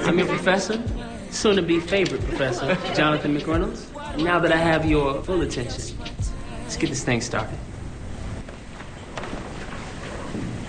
I'm your professor, soon-to-be favorite professor, Jonathan McReynolds. And now that I have your full attention, let's get this thing started.